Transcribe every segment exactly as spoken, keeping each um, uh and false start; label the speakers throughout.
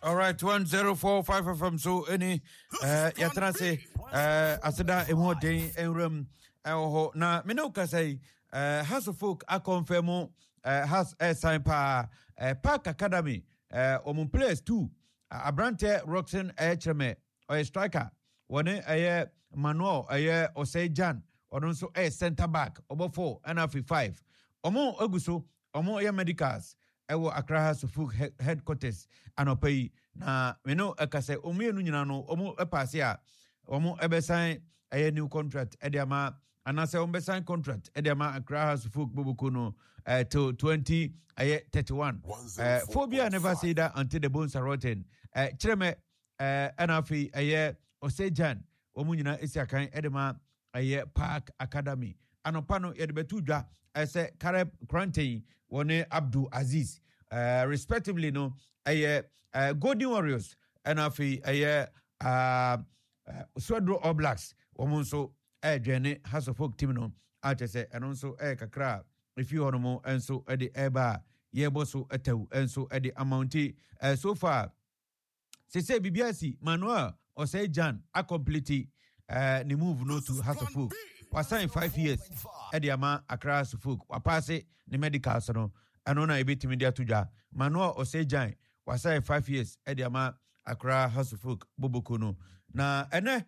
Speaker 1: All right, one zero four five F M. So any uh yatra say uh asada emo den enrum eh na me no ka say uh House of Folk a confirm uh has a sign pa uh, Park Academy uh omon players too uh, Abrante Roxen Echreme or striker one eh Manuel eh Osejan or also a center back over four and a five omo aguso omo ya medicals ewo Accra House of Folk headquarters anopai na me no akase omienu nyina no omo epase a omo ebesan eye new contract ediama anase omo besan contract ediama Accra House of Folk bobuko no uh, till twenty thirty-one uh, phobia never say that until the bones are rotten uh, chireme uh, anafi eye Osejan omo nyina esiakan edema eye Park Academy anopano yedebetu dwa ese Kareb Quarantine wone Abdul Aziz uh, respectively no aye uh, Golden Warriors and afi aye uh, uh, Swedro All Blacks womonso eh dwene House of Folk team no atese enonso eh kakra if you honomo enso e de eba yeboso etew enso e de amounti uh, so far se se bibiasi Manuel Osejan a complete uh, ni move no to House of Folk was signed five years Ediama Accra House of Folk wa pass ni medicals no eno na ebetimi dia toja Manuel Osejan was signed five years Ediama Accra House of Folk boboko no na ene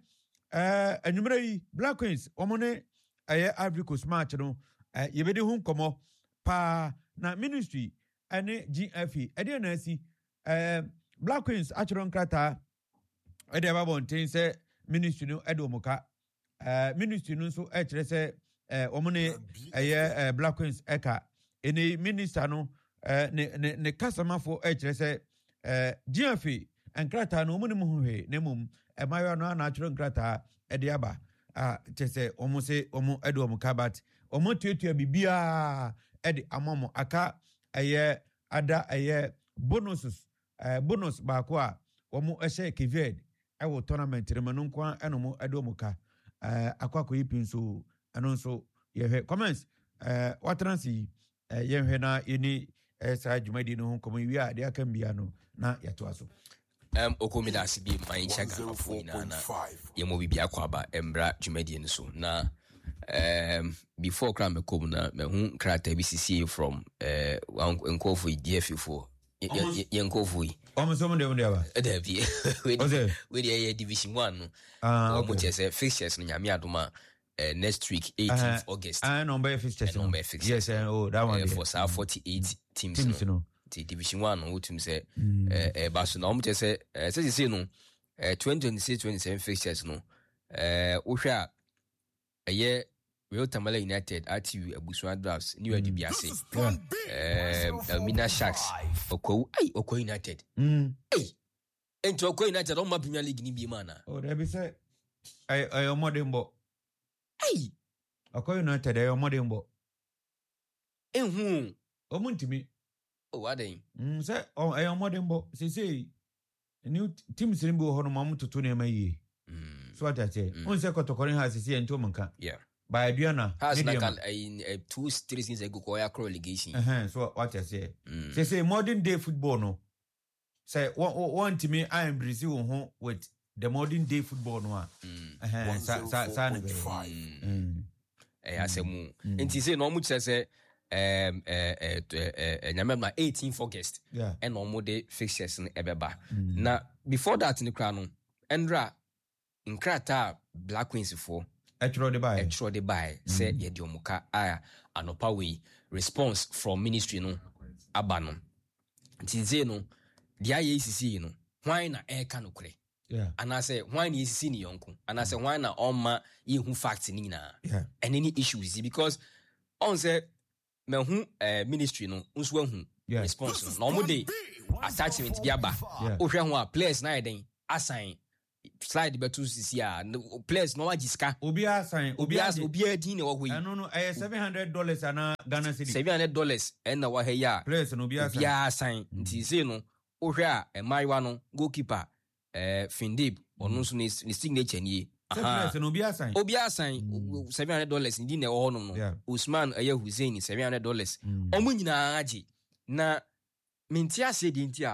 Speaker 1: eh enumere yi Black Queens omone eh Ivory Coast match no eh yebedi hu komo pa na ministry ene G F E ede na asi eh Black Queens achron krata ede ba bonten se ministry no edo moka uh, ministry no so e kire se uh, omone eye uh, Black Queens eka ene minister no uh, ne ne, ne kasamafo e kire se uh, G F E enkrata no omone mu hwe ne mum e mayo no na achiro enkrata e de aba ah kire se omo se omo edo moka bat omo tuetua bibia e de amamo aka eye ada eye bonuses uh, bonus ba ko a omo ehye keved ewo tournament remanu kwa enomo edomuka eh akwako yipinso anonso ye comments eh watransi eh ye na yeni eh sa djumadi no komo wi a de akambia no na yato aso
Speaker 2: um okomida asibi man chaga afuna na ye mo bibia kwaba embra djumadi no so na um before kram kom na me hu krata B C C from eh enkofu D F four yenkofu
Speaker 1: omo so mo de mo de aba
Speaker 2: e bi we dey division one no omo chese fixtures no nyame adoma next week eighteenth August
Speaker 1: ah number fixtures
Speaker 2: number fixtures
Speaker 1: yes oh that one
Speaker 2: for sa forty-eight teams no the division one no team say eh baso na omo chese say say no twenty twenty-six twenty-seven fixtures no eh wo hwa eye Real Tamale United at you Abusua Drafts New Adibiase um Elmina Sharks Oko ai Oko United
Speaker 1: mm
Speaker 2: hey ento Oko United on ma Premier League ni bi mana
Speaker 1: oh there be say ai ai omodembo
Speaker 2: hey
Speaker 1: Oko United ai omodembo
Speaker 2: ehun
Speaker 1: omuntimi
Speaker 2: oh waden
Speaker 1: mm say ai omodembo say say new teams ni bi ho no mamutoto na mayi mm so what I say on say Kotokori has say ento manka
Speaker 2: yeah
Speaker 1: by Adriana
Speaker 2: has like a two three seasons ago go ya relegation
Speaker 1: uh-huh so what I say
Speaker 2: mm.
Speaker 1: say say modern day football no say one to me I am Brazil ho with the modern day football no uh-huh sa sa sa na
Speaker 2: mm eh asemu enti say no mu say um eh eh nyame na eighteenth August
Speaker 1: yeah
Speaker 2: and no mo de fixtures no ebeba na before that ni kra no endra nkrata Black Queens for
Speaker 1: Etro de buy.
Speaker 2: Etro de buy. Say ye di omuka aya anopa we response from ministry no aba no. Ntize no dia ye sisi no. Hwan na e ka no kure.
Speaker 1: Yeah.
Speaker 2: Ana say hwan na sisi ni yonko. Ana say hwan na oma ye hu fact ni nyina.
Speaker 1: Yeah.
Speaker 2: And any issues because on say me hu eh, ministry no nso hu
Speaker 1: yeah.
Speaker 2: response no. No mo dey attachment bi aba. O hwe ho a players na den assign slide betu sisi a players no wajiska
Speaker 1: obi assign
Speaker 2: obi as obi adin na wo yi
Speaker 1: no no eh seven hundred dollars ana Ghana cedi
Speaker 2: seven hundred dollars en na wa he ya
Speaker 1: players no obi assign
Speaker 2: obi assign nti say no o hwe a emaiwa no goalkeeper eh Findib onu so ni signature ni
Speaker 1: aha players no obi assign
Speaker 2: obi assign seven hundred dollars ndi na wo no no Usman Aya Hussein seven hundred dollars omo nyina agi na mentia say di nti a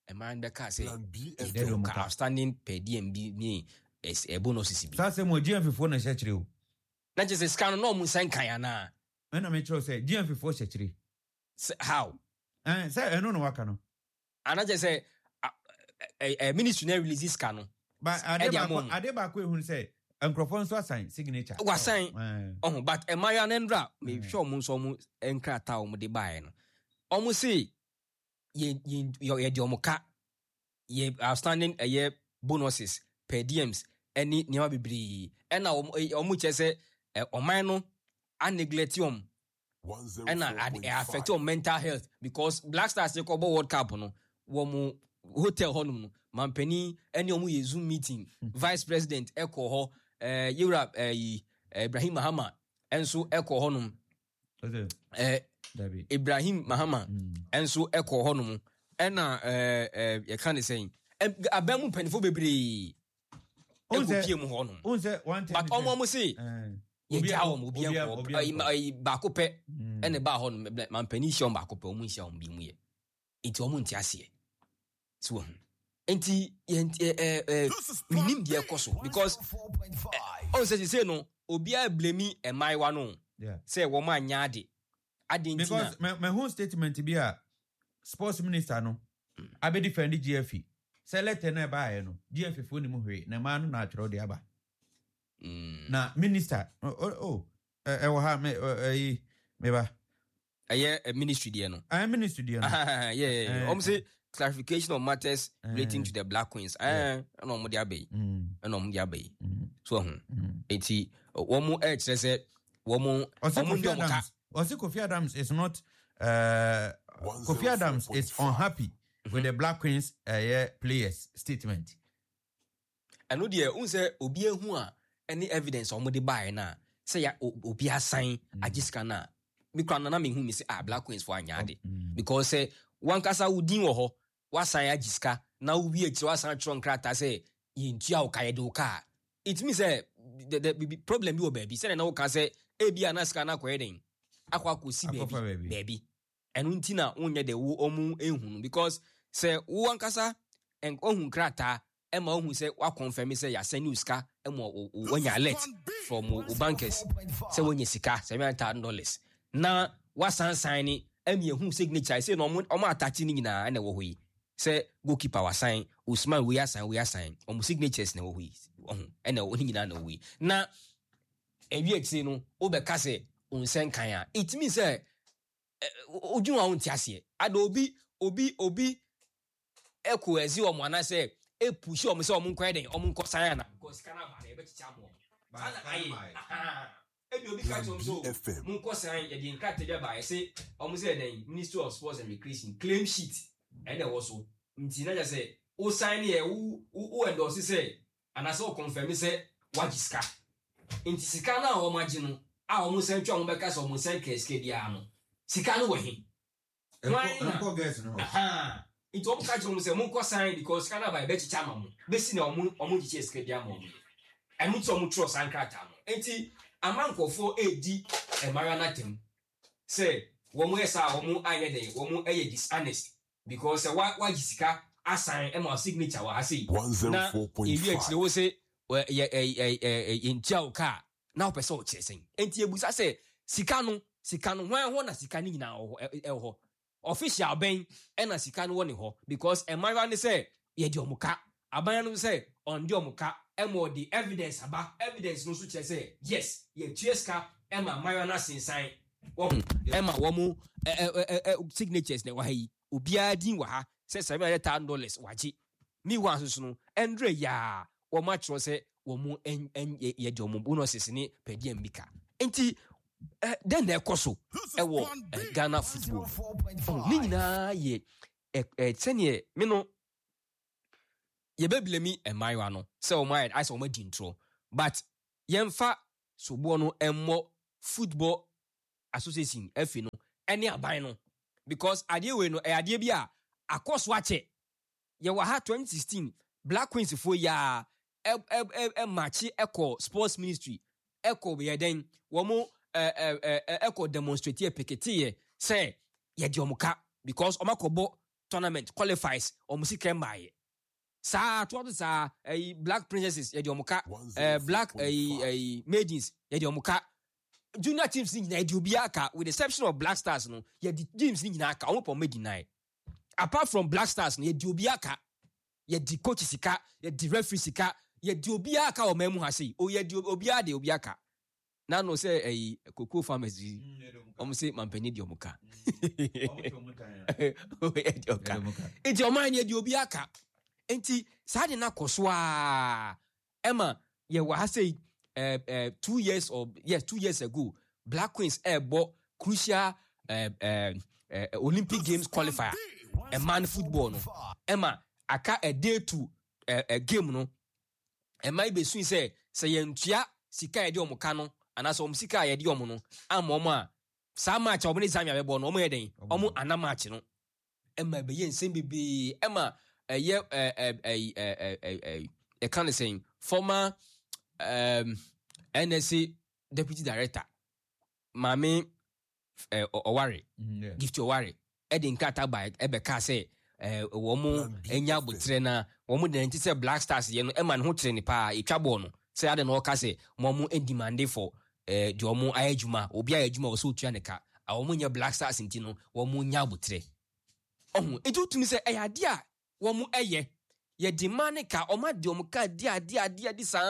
Speaker 2: a man that can say outstanding per diem be as a bonus.
Speaker 1: That's a more G M before the century.
Speaker 2: Not just a scan no Musankayana.
Speaker 1: And I may say G M before century.
Speaker 2: How?
Speaker 1: And say, I don't know what can.
Speaker 2: And I just say a ministry never releases canon.
Speaker 1: But I did back who say, and Cropons was signed signature.
Speaker 2: Was saying, oh, but a Mayan Endra may show Munsom and Kratau with the buying. Almost say, ye, ye, your Yomoka, ye outstanding a year bonuses, per diems, any near be, and now almost say, o mino, and neglectium. And I affect your mental health because Black Stars take over World Cup, no, womu hotel honum, Mampeni, any omu Zoom meeting, Vice President Eko ho, eh, Europe, eh, Ibrahim Mahama, and so Eko honum, eh, Ibrahim Mahama, and so Eko honum, and uh, eh, you can't say, a bemu penfo baby, but almost say. Yɛgya wɔn obi ɛkɔ baako pɛ ɛna ba hɔ no mampani hyɛ wɔn baako pɛ wɔn nhyɛ wɔn bi mu yɛ nti wɔn nti aseɛ si wɔn nti yɛn ɛɛ ɛɛ minim deɛ ɛkɔ so because ɔn sɛ sise no obiara blame mmaayewa no sɛ wɔn anya ade ade nti na
Speaker 1: because my whole statement bi a sports minister no abɛ defend G F E sɛ letter na ɛba ayɛ no G F E fo ne mu hwee na mmaa no na atwerɛ de aba.
Speaker 2: Mm.
Speaker 1: Na minister oh oh eh uh, uh, me eh uh, me ba
Speaker 2: eh uh, ministry there no
Speaker 1: I ministry there no
Speaker 2: yeah yeah um say clarification of matters uh, relating to the Black Queens eh no mo dia bay no mo dia bay so ho enti wo mo eh kire se wo mo wo mo ndio mo ka
Speaker 1: o se Kofi Adams is not uh Kofi Adams is unhappy mm-hmm. with the Black Queens uh, yeah, players statement
Speaker 2: and no dia un say obi ehu a any evidence on the buy na say ya obi asan agiska na me kra na me hu me say ah Black Queens for anyade because say one kasa udin wo ho wasan agiska na ubi e kire wasan tron krata say yintua o kaye de o ka it means say the, the problem bi o baby say na wo ka say e bia na ska na koye den akwa kosi baby baby enu nti na wonye de wo omu ehunu because say one kasa en ohun krata Emma who said, what confirm say ya send you ska, Emma when you alert from bankers. Say when you sika, seven thousand dollars. Now, what's on signing? Emmy who signature, I say no more, I'm attaching in a way. Say, goalkeeper was sign, Usman, we are sign, we are sign, almost signatures no way. And no one in no way. Now, if you say no, Obekase, un sen kaya, it means, eh, Oju won't tiasie. Adobe, obi, obi, Eko, as you want say. E push o me say o mun kweden o mun kosan na because kana ba na e be chicha mo ana ayi e bi obi ka chom so mun kosan ye di nkate de ba e say o mun say den Ministry of Sports and Recreation claim sheet e dey wo so nti na just say o sign e wo wo endorse say ana say o confirm say wagiska nti sika na o magi no a o mun say twa o mun be ka so o mun say keske dia no sika no wo he
Speaker 1: e ko guess no
Speaker 2: aha it won't catch on say monko sign because kana by bet chama mo besi na omu omu giche skedia mo enu to omu trust ankrata mo enti amankofo edi e marana tem say wo mo esa wo mo anye den wo mo eye dishonest because wa wa gisika assign e ma signature wa say
Speaker 3: one oh four point five
Speaker 2: na e wo say e e e ntia o ka na o pese o chesen enti ebusa say sika no sika no hwan ho na sika ni nyina ho e ho official ben ena sika no woni ho because emara ne say ye di omuka aban no say on di omuka emo di evidence aba evidence no so che say yes ye tueska ema mara na sensan wo ema wo mu signatures ne wa yi obia din wa ha say seven hundred dollars waji mi wan so no endre ya wo ma chro say wo mu en ye di omu bonuses ni pedi ambika enti Uh, then they koso ewo uh, Ghana football ni nyina ye eh eh sene me no ye bebile mi emaiwa no say o mai I say o ma di intro but yemfa sobo no emmo football association efi no ene aban no because ade we no e ade bi a akoso ache ye wa ha twenty sixteen Black Queens fo ya e e e match eco sports ministry eco be den wo mo eh eh eh echo demonstrate picketier say ye di omuka because omakobo tournament qualifies omusika mbaye sa to sa eh, black princesses ye di omuka eh, black eh, eh, maidens ye di omuka junior teams ni nyina di obi aka with the exception of Black Stars no ye di teams ni nyina aka omo po deny apart from Black Stars no ye di obi aka ye di coach sika ye di referee sika ye di obi aka o mamu ha sei o ye di obi ade obi aka na no say eh Cocoa Farmers omo say mampani di omuka o ye di oka enti o man ye di obi aka enti sa de na koso a Emma ye wa ha sei Uh, uh, two years or yes, two years ago, Black Queens air bought crucial uh, uh, uh, Olympic Games qualifier. A man football no. Emma, aka a day to uh, a game no. E mai be soon say say yentua sika ye di omuka no anaso om sika ye di omu no am omo a sa match obini zamia be ball no omo ye den omo ana match no. Emma be yen sem bebe Emma uh, ye uh, uh, uh, uh, uh, uh, uh, kind of saying former um N S C deputy director Mami uh, Owari mm, yeah. Gift Owari Edin Kata by Ebeka say eh wo mu enya botre na wo mu de say Black Stars ye no e man ho tre ni pa e twabo no say ade no ka say mo mu e demand for eh de wo mu ayadwuma obi ayadwuma wo so otua ne ka a wo mu nya Black Stars nti no wo mu nya botre ohun e tutumi say e ade a wo mu eye ye demand ka o ma de o mu ka di ade ade ade san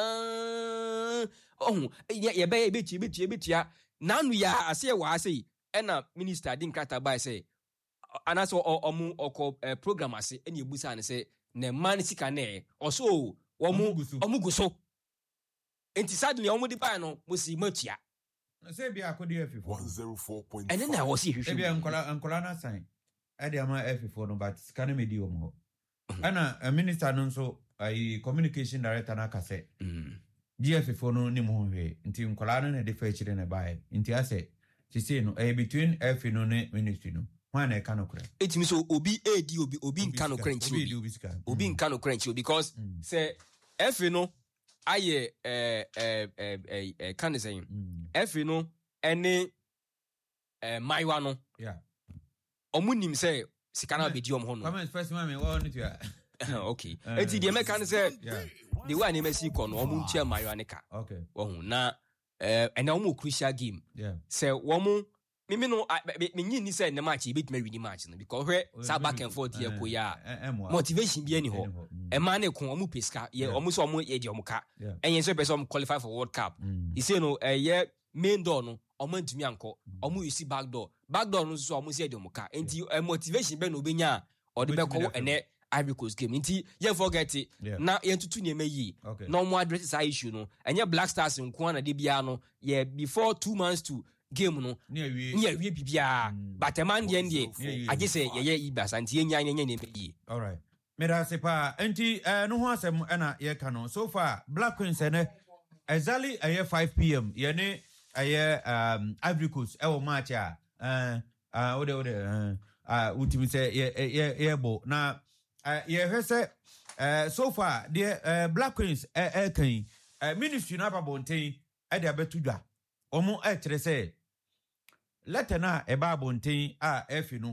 Speaker 2: ohun ye be ye betu betu betua nanu ya ase wa ase e na minister Din Kata by say anaso omu oko program ase eni ebusa ne say ne man sika ne oso omu omu guso enti sadly omu di pa no mo si matua
Speaker 1: say bia akodi F four
Speaker 3: one oh four point five
Speaker 2: and then I was here
Speaker 1: e bia nkola nkola na sign e dey ama F four no but sika ne medi omu ana minister no so ai communication director na ka say G F four no ni mo hwe nti nkola no na dey fa chire ne bae nti ase ti say no e between F no ne ministry no one e kano kre
Speaker 2: etimi so obi edi obi obi nkano kre nti obi obi nkano kre nti because mm. say F no aye eh eh eh eh kan say F no ene eh maiwa no
Speaker 1: yeah
Speaker 2: omunim say sikana be di om ho no
Speaker 1: come first man me wa no to
Speaker 2: okay eti de me kan say
Speaker 1: yeah
Speaker 2: the way na me see ko no omu ntia maiwa ne ka
Speaker 1: okay
Speaker 2: wo na eh ena omu crucial game
Speaker 1: yeah
Speaker 2: say wo mu me no me nyi ni say na match e bit me win match no because where sa back and forth here ko ya motivation bi ani ho e ma na ko omu peska ye omu so omu ye di omu ka enye so person qualify for World Cup you say no eh ye main door no omu ntumi anko omu you see back door back door no so omu say di omu ka enti motivation be no obenya o de be ko ene Ivory Coast game nti ye forget it na ye tutu ne meyi no mo address sa issue no enye Black Stars nko na de bia no ye before two months to game no
Speaker 1: ni awie
Speaker 2: ni awie bibia but a man dey dey I just say ye ye ibasa nti ye nya nya nya meyi
Speaker 1: all right me da se pa nti eh no ho asem na ye ka no so far Black Queens ene exactly aye five p m ye ne aye um Ivory Coast e wo match a eh ah ode ode ah ultimi say ye ye ye bo na Uh, yeah, he uh, so far the uh, Black Queens uh, uh, can uh, ministry na pa bonten e de abetudwa omo e kire say letter na e ba bonten a efi no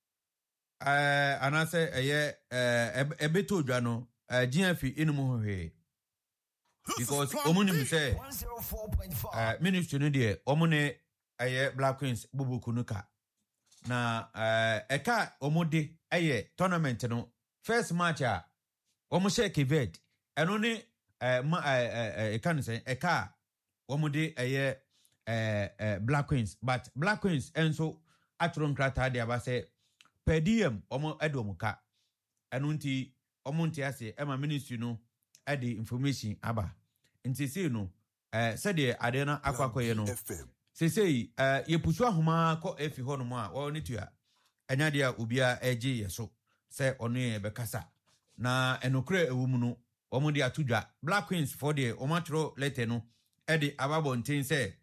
Speaker 1: uh, anase eye uh, e betudwa no uh, G F inu mo hwe because omo ni say uh, ministry no de omo ne eye Black Queens bubuku no ka na uh, eka omo de eye tournament no first match a omo shake vet eno ne eh ma eh kan say e ka omo de eye eh Black Queens but Black Queens enso atron krata de aba say per diem omo edo ka eno nti omo nti ase e ma ministry no e de information aba nti say no eh said de ade na akwakoye no say say eh ye pusu ahoma ko efi ho no mo a wo ne tua enya de a obia eje yeso say onu e be kasa na enokre ewum no omo de atudwa Black Queens for the omatro letter no e de ababontin say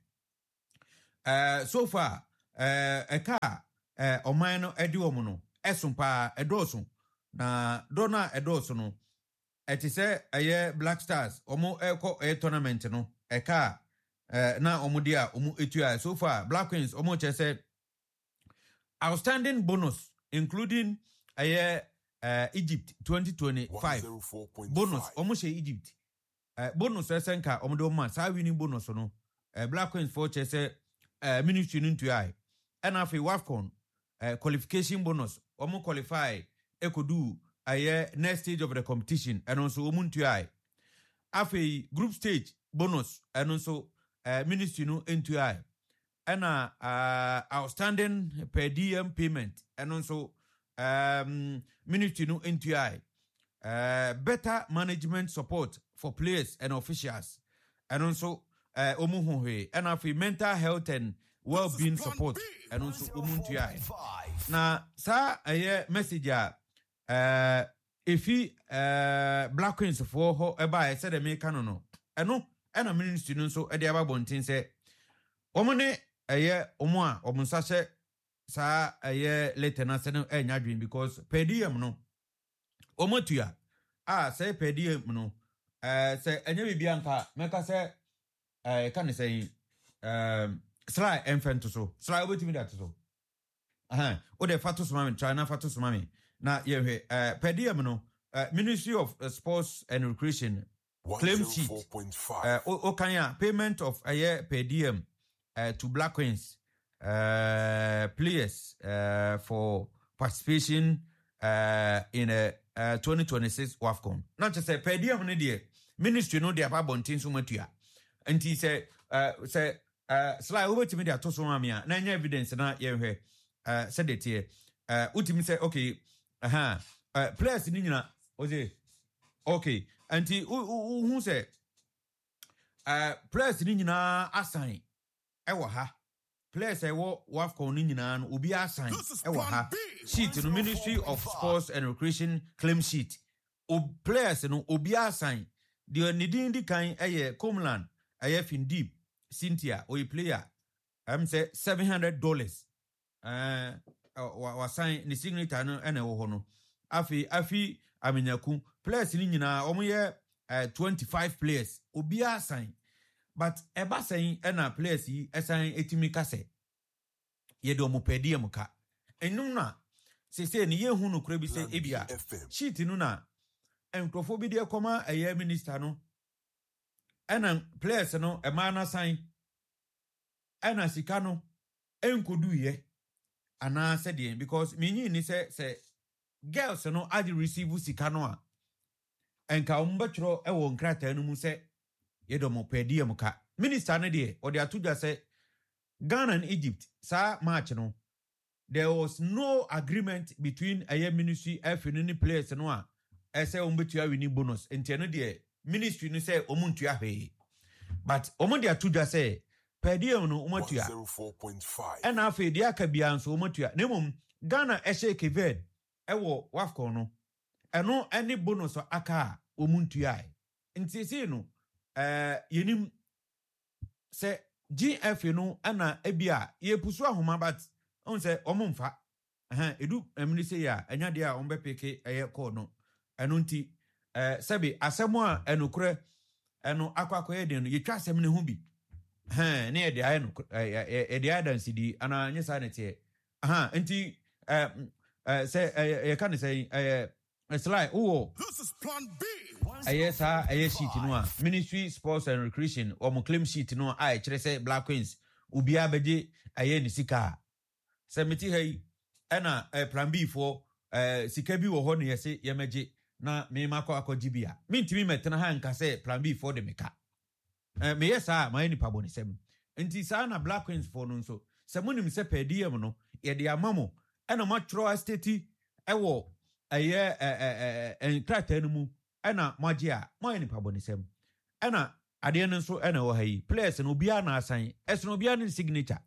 Speaker 1: eh so far eh eka eh oman no e de omo no esumpa edoso na dona edoso no eti say eye Black Stars omo eko e tournament no eka eh na omo de a omo etua so far Black Queens omo che say outstanding bonus including aye uh, Egypt twenty twenty-five bonus almost Egypt uh, bonus esenka omodo ma sa winning bonus no uh, Black Queens for chese uh, ministry into I and afi WAFCON uh, qualification bonus omo qualify ekodu aye next stage of the competition and also omuntu I afi group stage bonus and also uh, ministry no into I and uh, uh, outstanding per diem payment and also um ministry no N T I uh better management support for players and officials and also uh omuhohe and afi mental health and well-being support and also omuntu I na sa aye message uh ifi uh Black Queens for ho eba said the make no no eno ena ministry no so e de aba bontin say omone aye omo a omunsa hye sa aye later na se no enya dwen because per diem no omotua ah say per diem no eh say enya bibia nka meka say eh kan say um sly enfant so sly obetimi that so aha o de fatu sumami try na fatu sumami na ye hwe eh per diem no Ministry of uh, Sports and Recreation claim sheet uh, o kan ya payment of aye per diem uh, to Black Queens Uh, players uh, for participation uh, in a uh, twenty twenty-six WAFCON. Not just say per diem no dey ministry no dey about bontin so matua. And he say uh say uh slide over to me dey to so mamia na nya evidence na ye hwe uh said it here uh ultimate say okay aha uh, players ni nyina oje okay and he who say uh players ni nyina assign e wo ha players I wo WAFCON ni nyina no obi assign e wo ha sheet no Ministry of Sports and Recreation claim sheet o players no obi assign the nidin di kan eye Comland eye Findip Cynthia o player am say seven hundred dollars uh wa sign ni signature no ene wo ho no afi afi amenyaku players ni nyina omo ye twenty-five players obi assign. But eba saying ena players yi esan etimi kase ye do mo pedi em ka enum na se se ni ye hu no kura bi se ebia sheet nu na enkrofo bi de koma eye minister no ena players no e ma na sign ena sika no enkodu ye ana se de because menyi ni se se girls no adi receive sika no a enka umbetro e wo nkrata no mu se yedo mo pedi em ka minister ne de o de atuja say Ghana and Egypt sa match no there was no agreement between a ministry F any players no a e say ombetua winning bonus enti no de ministry no say omuntua hwe but omo de atuja say pedi em no omatua
Speaker 3: zero four point five
Speaker 1: and afi de aka bia nso omatua nemum Ghana e she Kevin e wo WAFCON no eno any bonus aka omuntua enti say no eh yenim se G F no ana ebia ye pusu ahoma but on se omumfa eh edu emni se ya enya de a ombe peke eye call no eno nti eh sebi asemo a enokure eno akwakoye de no yetwa asem ne ho bi eh ne ye de aye no e de adansi di ana nyesa ne te aha nti eh se ye kan say eh slide oh
Speaker 3: this is plan B
Speaker 1: aye sa aye sheet no a Ministry Sports and Recreation or mo claim sheet no a e kire say Black Queens obi abeje aye ni sika se meti hai ena eh, plan B for eh, sika bi wo ho ne yese yemeje na me makọ akọji bia mintimi metena ha nka say plan B for the meka eh, me yesa ma ni pabo ni sem nti sa na Black Queens for no so se monim se per diem no ye de amamo ena matro state ewo aye eh eh eh krata no mu ena moje a mo ni pabo ni sem ena ade no so ena wo hayi players no bia na asan esno bia ni signature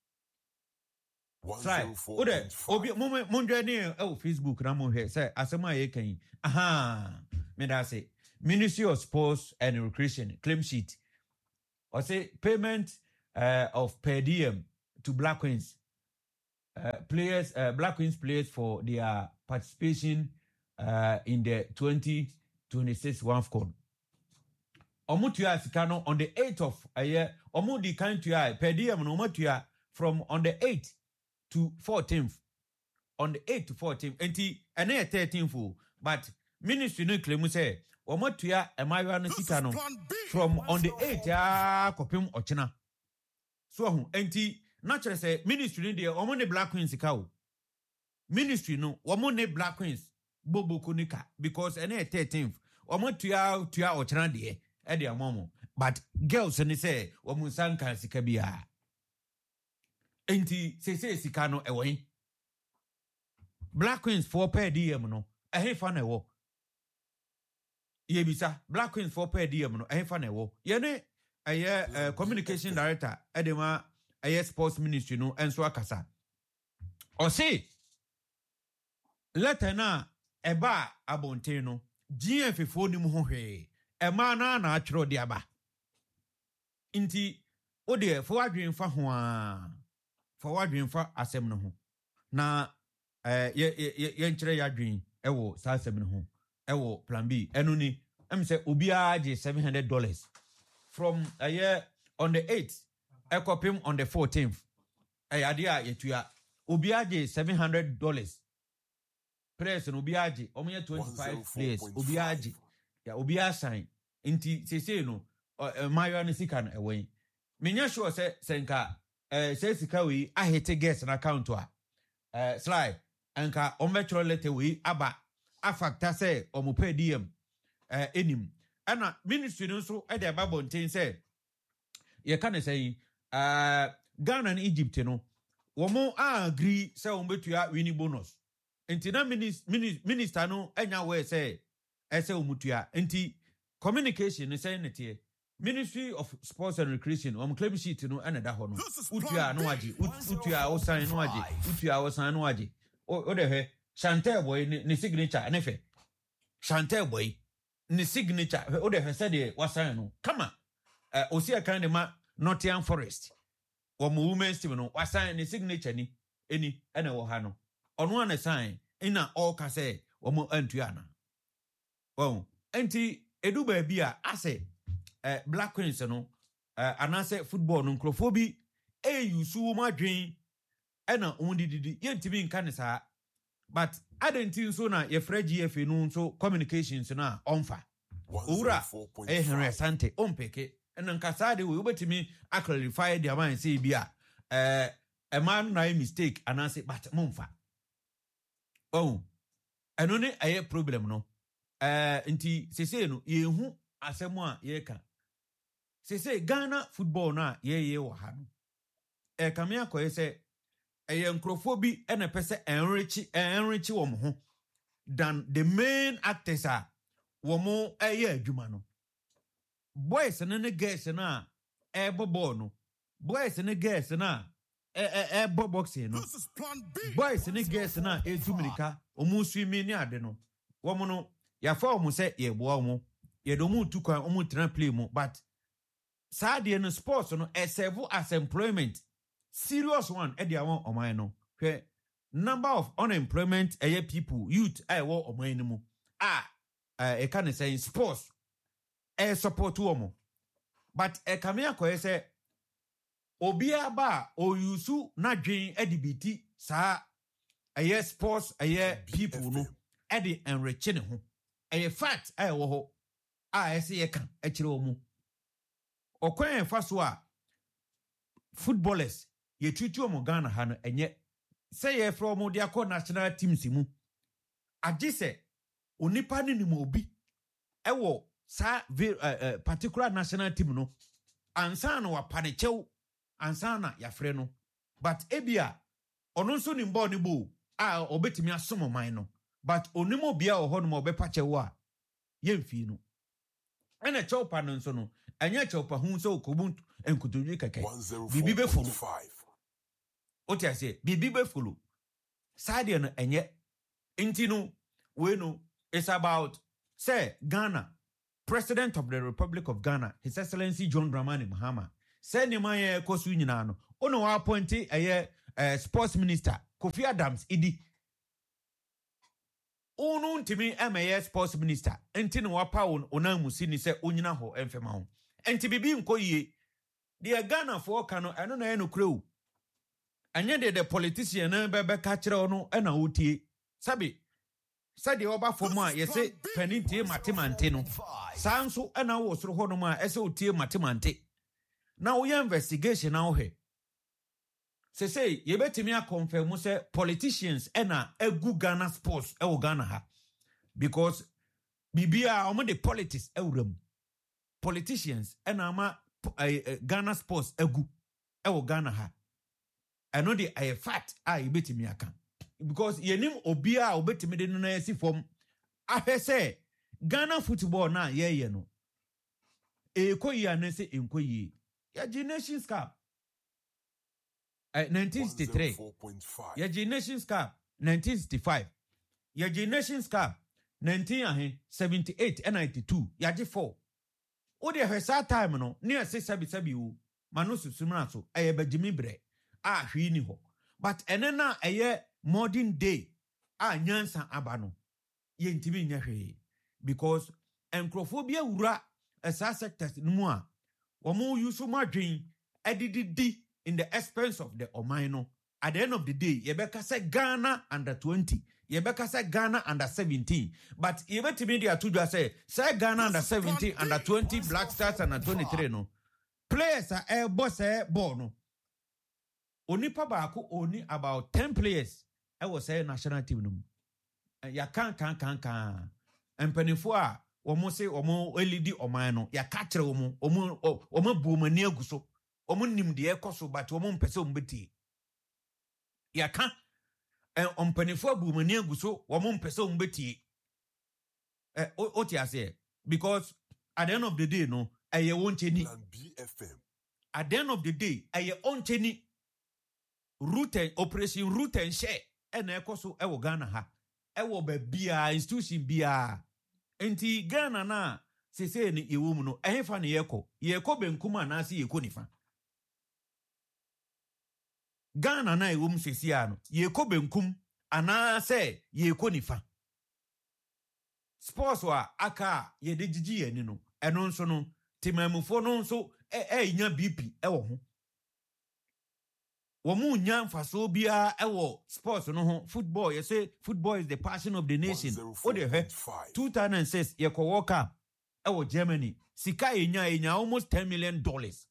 Speaker 1: right ode obi mo mo ndwe ni e Facebook na mo hwe say asema ye kan aha me da say Ministry of Sports and Recreation claim sheet or say payment uh, of per diem to Black Queens uh, players uh, Black Queens players for their participation uh, in the twenty twenty-six WAFCON. Omutua sikano on the eighth of a year omudi kan tua per diem no omutua from on the eighth to fourteenth on the eight to fourteen enti ene thirteen full but ministry no claim say omotua emawa no sika no from on the eight ah kopim ochina so hu enti naturally say ministry no dey omo ne Black Queens sika o ministry no omo ne Black Queens bobo kunika because ene thirteenth omotua tua ochina de e de amomo but girls ni say omo sanka sika bia enti say say sika no ewen Black Queens for per diem no ehe fa na wo yebisa Black Queens for per diem no ehe fa na wo ye ne eye communication director edema eye sports ministry no enso akasa o say letter na eba abonten no G F fo ni mu ho hwe ema na na atwero de aba nti o de fo adwen fa ho a fo adwen fa asem no ho na eh ye ye ye nkyere ya adwen ewo sa asem no ho ewo plan B enu ni em say obi age seven hundred dollars from a year on the eighth ekopim on the fourteenth eh ade a yetua obi age seven hundred dollars press no obi age omo twenty-five players obi age ya obi asign nti sese no mayo no sika no ewen menya sure say senka eh say sika we ahete guest na account a eh slide anka ombetro letter we aba afactor say omo pay D M eh enim ana ministry no so e dey babonten say ye kan say eh Ghana and Egypt no womo agree say ombetua winning bonus enti na minister no enya we say ese omutua enti communication ni say netie Ministry of Sports and Recreation om claim sheet no anada ho no utua no age utua o sign no age utua o sign no age o de he Chantel boy ni signature ne fe Chantel boy ni signature o de he say de wa sign no kama eh osi akan de ma Nottingham Forest wo mo women's team no wa sign ni signature ni eni ena wo ha no ono an sign ina all ka say wo mo antua na wo enti edu ba bia ase eh Black Queens no eh anase football no nkrofo e yusu ma dwen ena ondididi yentimi nka ne saa but adentin so na ye fra G F no so communications na onfa owura eh Henry Sante ompeke ena nka saa de we obetimi clarify the man say bia eh a man na mistake anase but momfa oh eno ne aye problem no eh nti sese no ye hu asemu a ye ka sese Ghana football na ye ye wo ha no e kame akoye se eye nkrofo bi ene pese enrichi enrichi wo mo ho than the main actors are wo mo eye adwuma no boys ne ne girls na e bobo no boys ne girls na e e e boxing no boys ne girls na e tumirika omu swimi ni ade no wo mo no ya fa omu se ye bo omu ye do mu tukwan omu tran play mu but Sadia no sports no e serve as employment serious one e dia won oman no hwe number of unemployment eh people youth eh wo oman no mu ah e can say sports e support wo but e kame akoye say obi aba o yusu na dwen edibiti sa eh sports eh people no e de enrich ne ho eh fact eh wo ho ah e se ye kan e kire wo mu okwen fa so a footballers ye tutu omo Ghana ha no enye say ye from dia ko national teams mu agise onipa ni ni mo obi ewo sa uh, particular national team no ansa na wa panechew ansa na ya frɛ no but ebia ono nso ni mbo ni bo a obetimi asomo man no but onimo bia wo ho no obepa chewo a yemfi no ena chowpa no nso no anya chowpa hu nso okobuntu enkutudwi keke bibi be fulu oti ase bibi be fulu side no enye enti no we no it's about say Ghana President of the Republic of Ghana His Excellency John Dramani Mahama say ni man ye kosu nyina no ono wa appointi eye uh, sports minister Kofi Adams idi onu ntimi emeye sports minister enti no wa pa onamusi ni se onyina ho emfema ho enti bibi nkoyie de Ghana for ka no eno na eno kro anya de the politician na bebe ka kire no e na wotie sabi sade oba fom a yese panintie matemante no saa nso e na wo soro ho no ma ese wotie matemante na wo investigation na wo he se say ye betimi a confirm say politicians e na egu Ghana sports e wo Ghana ha because bibia omo de politics e wuram politicians e na ma uh, Ghana sports egu e wo Ghana ha eno de a fact a ye betimi aka because yenim obia obetimi de no na yesi fom ahwe say Ghana football na ye ye no e koyi anese enkoyi ya G Nations Cup uh, nineteen sixty-three ya G Nations Cup nineteen sixty-five ya G Nations Cup nineteen seventy-eight and ninety-two ya G four o de hwesa time no ne se sabi sabi o mano susumra so eye bajimi bre a hwi ni ho but ene na eye modern day a nyansa aba no ye ntimi nya hwe because encrophobia wura esa sectors no a womo yusu madwen edididi in the expense of the oman at the end of the day yebeka say Ghana under twenty yebeka say Ghana under seventeen but yebeti media to just say say Ghana under seventeen under twenty Black Stars under twenty-three no players are air boss air ball no onipa baako oni about ten players I was say national team no ya kan kan kan kan empanifo a omo say omo elidi oman no ya ka kire omo omo omo buomani aguso omo nim de ekoso but omo mpese omo beti ya ka en ompanifo abuomani aguso omo mpese omo beti eh oti ase because at the end of the day no eye woncheni at the end of the day eye oncheni route operation route and share ena ekoso ewo Ghana ha ewo ba bia institution bia enti Ghana na sese ni ewum no ehefa ne yeko yeko benkum anase yeko nifa Ghana na ewum sese ano yeko benkum anase yeko nifa sports wa aka ye de gigi yani no eno nso no timamufo no nso e e nya B P ewo ho womu nya mfaso bia ewo sports no ho football you say football is the passion of the nation o de he two thousand six ye ko World Cup ewo Germany sika enya enya almost ten million dollars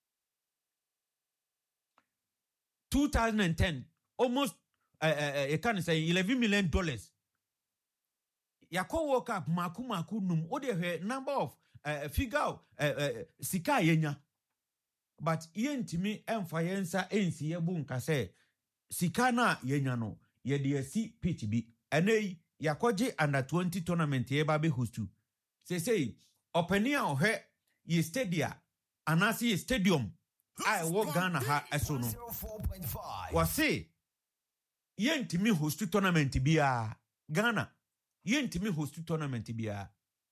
Speaker 1: two thousand ten almost uh, uh, you can say eleven million dollars ya ko World Cup maku maku num o de he number of uh, figure uh, uh, sika enya but yentimi emfa yensa ensi yebu nka se sika na yenya no ye de asi pitch bi enei yakoje under twenty tournament ye ba be hostu say say openia ohwe ye stadia anasi ye stadium I wo Ghana ha eso no wase yentimi hostu tournament bia Ghana yentimi hostu tournament bia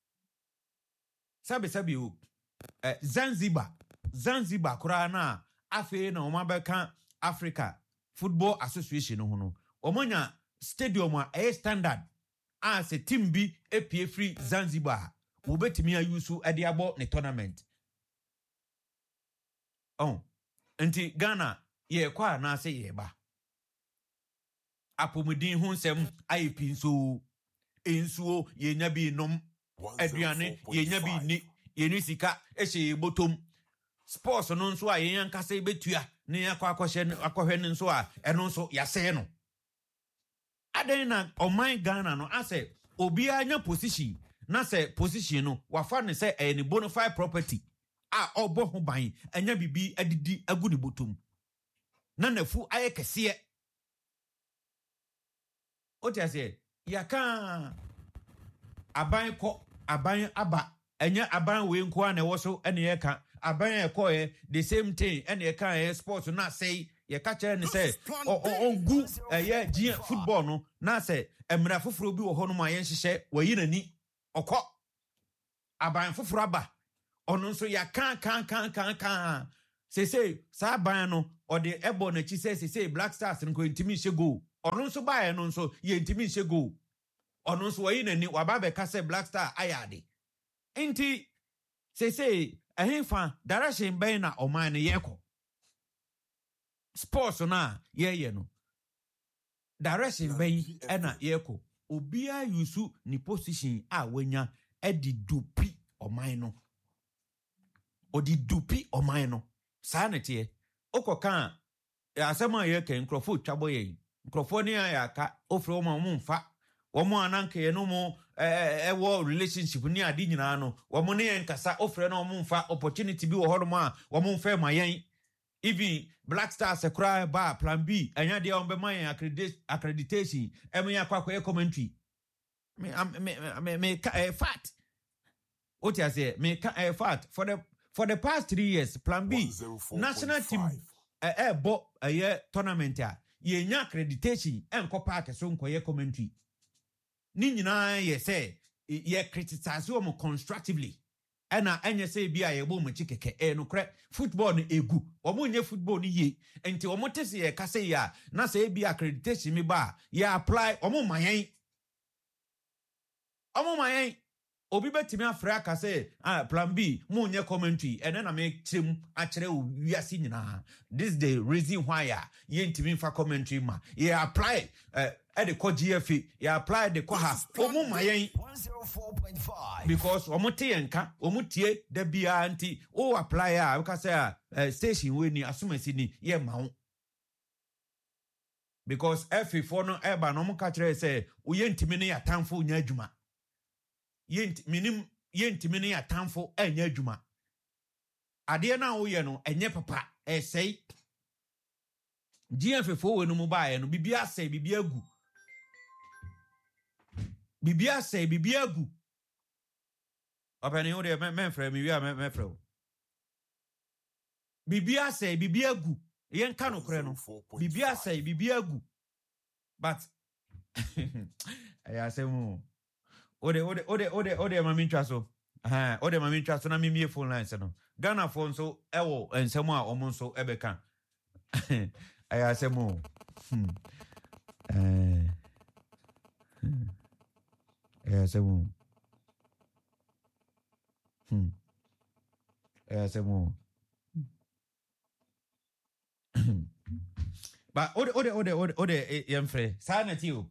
Speaker 1: sabe sabe o eh, Zanzibar Zanzibar kura na afe na omabeka Africa Football Association no no omonya stadium a e standard as a team bi epie free Zanzibar wo betimi ayusu ade abo ne tournament oh enti Ghana ye kwa na se ye ba apomudin hu nsem ayepi nso ensuo ye nya bi nom aduane ye nya bi ni ye ni sika ehye botom sports no nso a yen kasa betua ne akwa akwahye akwahwe nso a eno nso yase no aden na oman Ghana no ase obi anya position na se position no wafa ne se e ne bona fide property a obo ho ban anya bibi adidi agu ne botom na nafu aye kese oti ase yaka aban ko aban aba enya aban we nko a na wo so ene yeka aban ekoye the same thing ene yeka e sports na say ye ka kire ne say ongu eye gia football no na say emra foforo bi wo ho no ma ye nhyehyɛ wayi nani okɔ aban foforo aba ono nso ya kan kan kan kan kan say say sa aban no ode ebo na chi say say Black Stars nko ntimi hye goal ono nso ba ye no nso ye ntimi hye goal ono nso wayi nani waba be ka say Black Star ayade enti say say ehemfa direction ben na oman ne yeko sports na ye ye no direction ben ena yeko obia yusu ni position a wanya edi dupi oman no odi dupi oman no saa na tie okoka asema ye ke nkrofo twabo ye nkrofo ni ayaka ofre o ma mo mfa wo mo ananke no mo eh wo relationship ni adi nyina no wo mo ne nkasa ofre no mo mfa opportunity bi wo ho no ma wo mo mfa ma yen even Black Stars ekra ba plan B anya de on be man accreditation emi akwa commentary me me me me fat what you say me fat for the for the past three years plan B national team eh eh bo eh tournament a ye nya accreditation enko park so nkoye commentary ni nyina ye say ye criticize o constructively ena enye say bia ye bo mu chikeke e no kre football no egu omo nye football ni ye enti omo tese ye ka say ya na say bia accreditation mi ba ye apply omo mayen omo mayen obi betimi afra ka say ah plan B mu nye commentary ene na me chim a kire wiase nyina this the reason why ya ye ntimi fa commentary ma ye apply uh, at the G F A, you apply the Koha, Omo Mayen one oh four point five because Omote enka, Omutie, the Bia anti, o apply a Okasa station when you assume sini, ye mount. Because F four no eba no mukatre say, Uyentimini a tamful nyajuma. Yent minim yentimini a tamful and nyajuma. Adiana Uyeno, and ye papa, e say G F four no mobile and Bibia say Bibia gu. Bibia say Bibia gu. Openi o de men frɛ me wi a men frɛ o. Bibia say Bibia gu. Yen ka no kre no. Bibia say Bibia gu. But I say mo. O de o de o de o de o de mami ntwa so. Ha, o de mami ntwa so na me mie phone lines no. Ghana phone so ewo ensem a omo so ebeka. I say mo. Hmm. Eh. Eh, say mo. Hmm. Eh, say mo. But ode ode ode ode ode yemfre. Sa na ti o.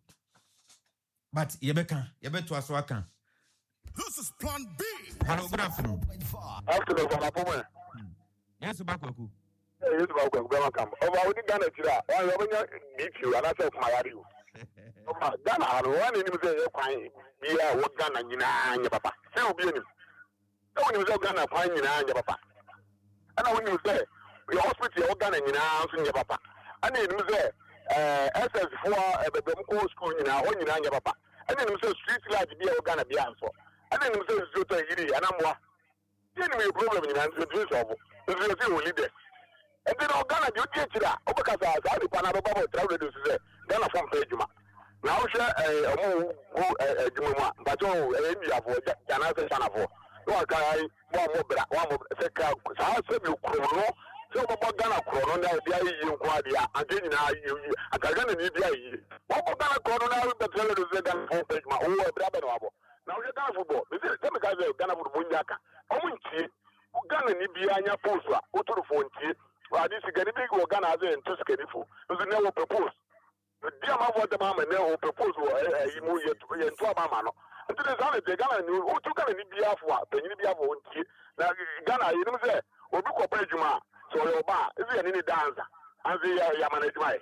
Speaker 1: But yebeka, yebeto aso aka.
Speaker 3: This is plan B.
Speaker 1: Hello, good afternoon.
Speaker 4: Afternoon, Papa.
Speaker 1: Yes, Bakoku.
Speaker 4: Yes, Bakoku. Welcome. Over with Ghana Tira. Why you meet you and I say my radio. Over Ghana, one in the fine. Yeah, what Ghana Nina, Papa. Still be in him. No one is Ghana fine in Papa. And I when you say your hospital Ghana Nina, Papa. And then you say S S four the school in our own in Papa. And then you say street light be Ghana be answer. And then you say Zuta Yiri and I'm what. Then we problem in answer to this of the leader. And then Ghana you teach that because I the Panama travel to say Ghana from Pejuma. Now share a more Juma, but oh India for Ghana Sanafo. No I one more one more second I said you chrono. So about Ghana chrono now the you quadia again now you I can't need the what Ghana chrono now the trailer to say Ghana from Pejuma oh brother. Now you Ghana football. This is the guys Ghana football Yaka. Omunchi Ghana ni bianya poswa uturu fonti. Wa this gani big Ghana as in to skenifo. So never propose. The dear man what the mama never propose eh imu yetu yentu mama no. Until the Ghana the Ghana ni utu Ghana ni bia fo a penyi bia fo onti. Na Ghana you know say obi ko pejuma so yo ba is ya ni dancer. Anzi ya ya management.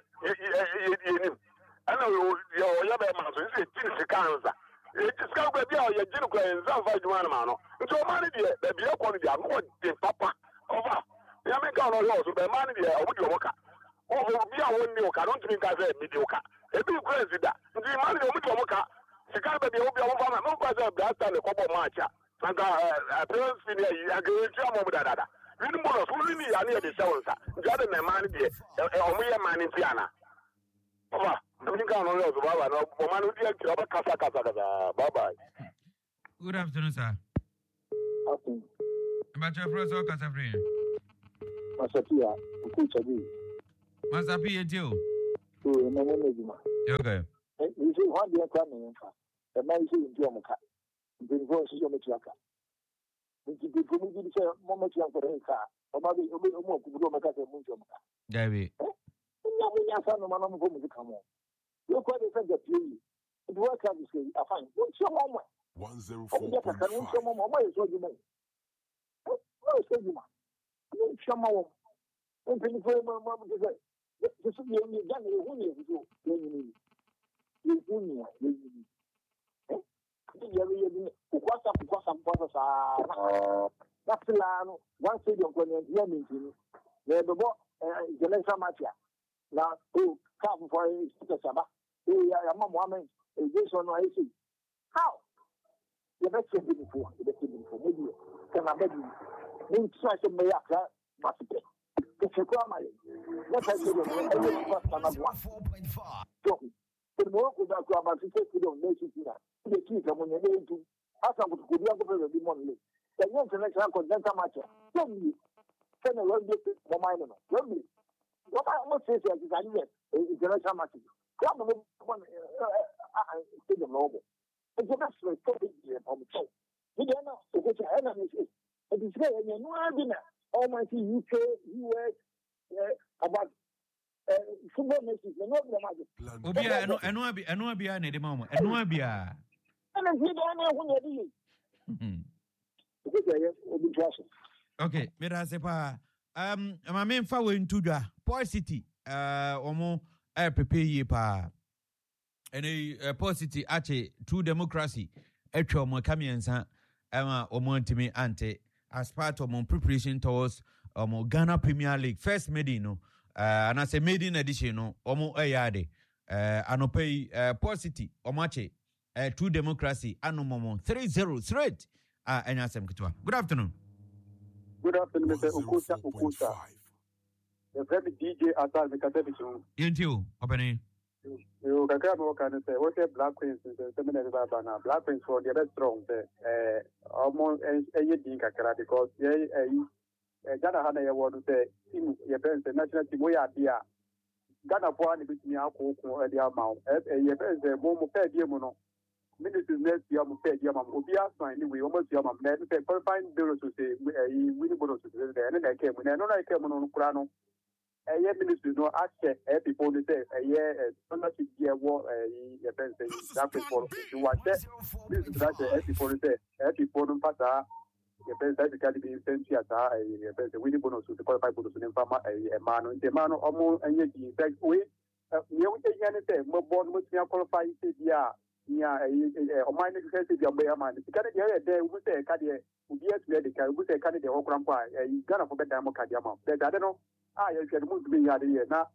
Speaker 4: Ye ni. Ana yo ya be man so is tin sikanza. It's got to be a genical and Zanfa Juanamano. And so, money, the beer quality, I'm going to Papa over. Yamaka no loss, the money, I would you work. Oh, be a one milk, I don't think I said mediocre. A big crazy that. The money of Mutomoka, Chicago, the Obi Obama, no person, that's the couple matcha. And a parents in here, I agree with you over that. You know, fully me, I need the sounds. Got a man, a mere man in Tiana. Over. Good
Speaker 1: afternoon, sir.
Speaker 5: Afternoon.
Speaker 1: About your first or Casafri?
Speaker 5: Masapia, Kuchabi.
Speaker 1: Masapi, and you. Okay.
Speaker 5: You see, one day coming, the man is in Jomoka. The voice is Yomaka. The people who say, Momaki for a car, or maybe Omo Kudomaka and Munjomaka.
Speaker 1: David.
Speaker 5: Munya Munya San of Manam home to come on. Look what they said the plea. It works out this way. I find one show moment.
Speaker 3: one zero four
Speaker 5: One
Speaker 3: point
Speaker 5: show
Speaker 3: five.
Speaker 5: moment. Why is what you mean? What is what you mean? One show moment. One penny for a moment to say, this is the only gun you win it. You win it. You win it. Kukwasa kukwasa kukwasa saa. That's the land. One stadium going to be meeting. They the boy generation match. Now, oh, come for a speaker Saba. Oh, yeah, I'm a woman. Is this one I see? How? The best thing before, the best thing before. Maybe can I beg you? Maybe try to make a must be. If you come, what I say,
Speaker 6: four point five.
Speaker 5: So, the more could I come and say to them, nation here. The key come on your name to. After we could not go to the money. The international condenser match. Tell me, can I run this for my name? Tell me. What I almost say is that international match. Come on, one stadium over. It's the best way to be here from the show. You don't know what your enemy is. It is very no idea. Almighty U K, U S, about football matches. No, no, no.
Speaker 1: Obia, no, and no, and no, be any moment, and no, be a.
Speaker 5: And I see the one you
Speaker 1: okay, me da sepa. Um, my main foul into the Port City. Uh, omo air prepare ye pa. And a Port City ache true democracy. Echo mo kamiensa. Emma omontimi ante as part of my preparation towards um Ghana Premier League first medino. Uh, and I say maiden edition no. Omo ayade. Uh, anope uh Port City omache. Uh, true democracy. Anomomo three zero straight. Ah, uh, Enyasem Kitwa. Good afternoon.
Speaker 7: Good afternoon, Mister Okusa Okusa. The very D J Atal Mikatevichu.
Speaker 1: Into opening.
Speaker 7: You can come over and say, what a Black Queens is a seminary Babana. Black Queens for the best strong. Uh, almost a year because a Ghana had a word to say, your parents, the national team, we are there. Ghana for any bit me out of the amount. A year parents, a moment per diemono. Ministers next year, paid Yamam, Obia, anyway, almost Yamam, then qualifying bills to say, winning bonus to the end. I came when I know I came on Crano. A year minister no ask a people to say a year, ownership year war, a pension, that for you want that. This is that a people to say, a people don't pass a pension, the Cali being sent here, a pension, winning bonus to qualify bonus in Fama, a man, the man almost and yet, in fact, we, you would say anything, more born with me qualify, yeah. Yeah, a minor defensive man. The Canada there would say a Cadia would be at the car, would say Canada or Crampa, a Ghana for better Mocadiama. That I don't know. Ah, you can move to be here now.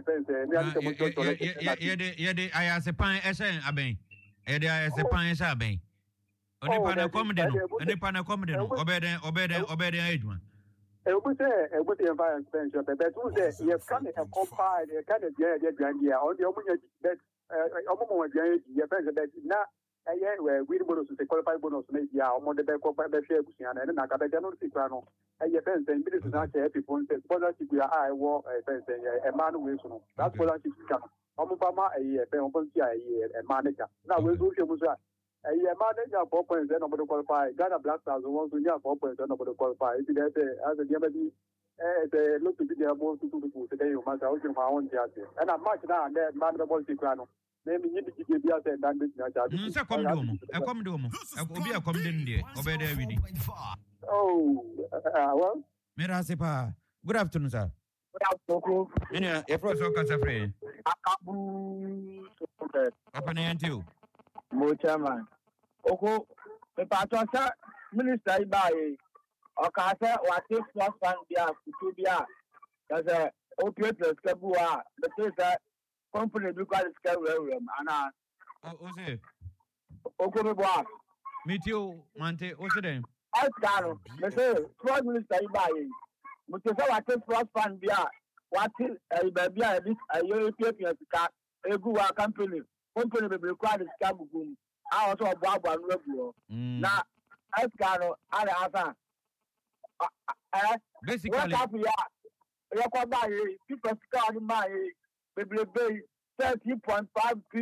Speaker 1: Yede, I as a pine as a abbey. Yede, as a pine as a abbey. Only Pana Commodino, only Pana Commodino, obey, obey, obey the age one.
Speaker 7: I would say, I would say, environment, but that would say, you have come and compiled a kind of idea on the Omunia that. Omo your president na eh we bonus to qualify bonus na dia omo de be ko be share busian na na ka be no sikwa no eh your president bi na say people say sponsorship we are I wo president eh man we so no that sponsorship come omo pa ma eh be omo tia eh manager na we so hwe mu so eh manager four point zero no qualify Ghana Black Stars won so nya four point zero no qualify if there say as the be eh the look to be there more to to today you must also my own tia and a match na and man the ball sikwa no. Maybe you need to give us a damage.
Speaker 1: Sir, come down. I come down. I will be a coming there. Obey there with you.
Speaker 7: Oh, well,
Speaker 1: Merasepa. Good afternoon, sir.
Speaker 5: Good afternoon.
Speaker 1: Yeah, if you're so concerned,
Speaker 5: Open
Speaker 1: and you.
Speaker 5: Mochaman. Oko, the patron, sir, Minister Ibai, or Casa, what is not fun, dear, to be a, as a opiate, Kabua, the place company because it's room and uh
Speaker 1: what's it?
Speaker 5: Okay, boss.
Speaker 1: Meet you, Monte. What's it?
Speaker 5: I got it. Prime Minister Ibai. But you say what is first fund beer? What is a baby? A European car, a good company. Company will require this cab boom. I also a Bob and Rubio. Now, I got it. I have basically, what happened? Yeah, people scared my. Maybe thirty point five